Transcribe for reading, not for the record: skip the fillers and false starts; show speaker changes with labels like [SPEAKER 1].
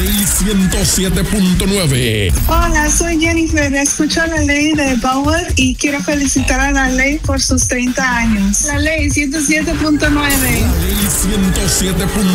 [SPEAKER 1] Ley 107.9.
[SPEAKER 2] Hola, soy Jennifer. Escucho la ley de Bauer y quiero felicitar a la ley por sus 30 años. La ley 107.9.
[SPEAKER 1] Ley 107.9.